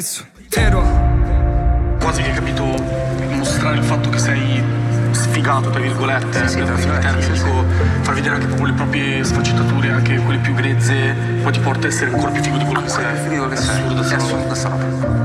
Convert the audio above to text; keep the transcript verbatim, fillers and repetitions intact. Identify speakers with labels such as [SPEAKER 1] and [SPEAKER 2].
[SPEAKER 1] Vero.
[SPEAKER 2] Quasi che, capito, mostrare il fatto che sei sfigato, tra virgolette,
[SPEAKER 3] Sì, sì,
[SPEAKER 2] per
[SPEAKER 3] tra
[SPEAKER 2] il termine,
[SPEAKER 3] virgolette, sì,
[SPEAKER 2] dico, far vedere anche proprio le proprie sfaccettature, anche quelle più grezze, poi ti porta a essere ancora più figo di quello che sei.
[SPEAKER 3] Figo che
[SPEAKER 2] È
[SPEAKER 3] sei.
[SPEAKER 2] assurdo,
[SPEAKER 3] È
[SPEAKER 2] sta roba.
[SPEAKER 3] assurda sta roba.